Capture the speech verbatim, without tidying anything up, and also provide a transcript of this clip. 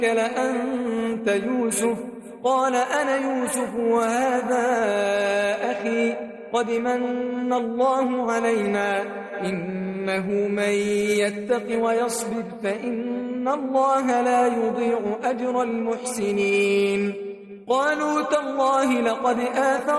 لأنت يوسف؟ قال أنا يوسف وهذا أخي قد من الله علينا إنه من يتق ويصبر فإن الله لا يضيع أجر المحسنين. قالوا تالله لقد آثر